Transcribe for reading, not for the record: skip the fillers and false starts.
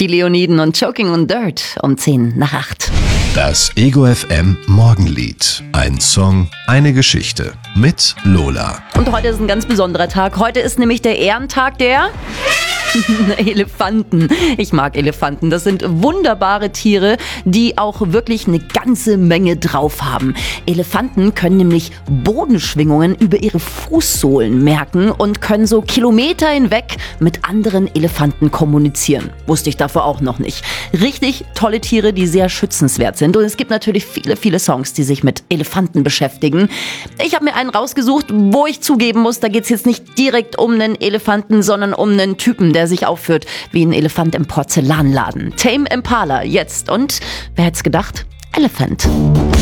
Die Leoniden und Choking on Dirt um 7:50. Das Ego FM Morgenlied. Ein Song, eine Geschichte mit Lola. Und heute ist ein ganz besonderer Tag. Heute ist nämlich der Ehrentag der Elefanten. Ich mag Elefanten. Das sind wunderbare Tiere, die auch wirklich eine ganze Menge drauf haben. Elefanten können nämlich Bodenschwingungen über ihre Fußsohlen merken und können so Kilometer hinweg mit anderen Elefanten kommunizieren. Wusste ich davor auch noch nicht. Richtig tolle Tiere, die sehr schützenswert sind. Und es gibt natürlich viele, viele Songs, die sich mit Elefanten beschäftigen. Ich habe mir einen rausgesucht, wo ich zugeben muss, da geht es jetzt nicht direkt um einen Elefanten, sondern um einen Typen, der sich aufführt wie ein Elefant im Porzellanladen. Tame Impala, jetzt. Und wer hätte es gedacht? Elephant.